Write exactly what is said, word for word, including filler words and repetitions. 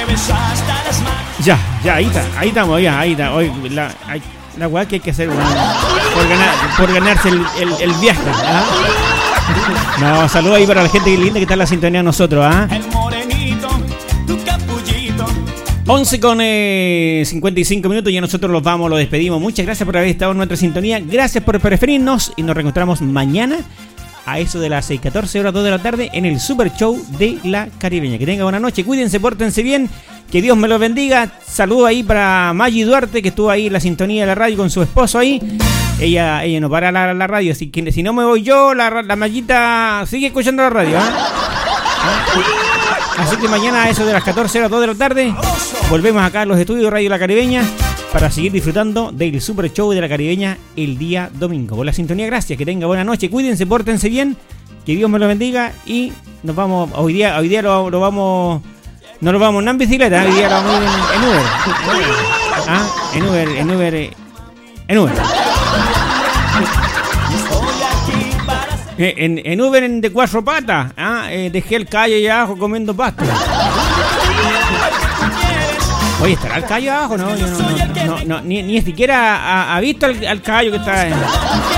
Ya, ya, ahí está, ahí estamos, ya, ahí está. Hoy, la, hay, la weá que hay que hacer, bueno, por, ganar, por ganarse el, el, el viaje. ¿Ah? No, saludos ahí para la gente linda que está en la sintonía de nosotros. ¿Ah? once con eh, cincuenta y cinco minutos, y nosotros los vamos, los despedimos. Muchas gracias por haber estado en nuestra sintonía. Gracias por preferirnos y nos reencontramos mañana a eso de las seis catorce horas, dos de la tarde, en el Super Show de la Caribeña. Que tengan buena noche, cuídense, pórtense bien, que Dios me los bendiga. Saludos ahí para Maggie Duarte, que estuvo ahí en la sintonía de la radio con su esposo ahí. Ella ella no para la, la radio, así que si no me voy yo, la, la Mayita sigue escuchando la radio. ¿eh? Así que mañana a eso de las catorce horas, dos de la tarde, volvemos acá a los estudios de Radio La Caribeña para seguir disfrutando del Super Show de la Caribeña el día domingo. Por la sintonía, gracias, que tenga buena noche, cuídense, pórtense bien, que Dios me lo bendiga, y nos vamos, hoy día, hoy día lo, lo vamos, no lo vamos en bicicleta, hoy día lo vamos a ir en, en Uber. Ah, en Uber, en Uber, en Uber. En, en Uber en de cuatro patas, ¿ah? eh, dejé el callo allá abajo comiendo pasta. Oye, ¿estará el callo abajo? No, yo no, no, no, no, ni, ni siquiera ha, ha visto al, al callo que está en...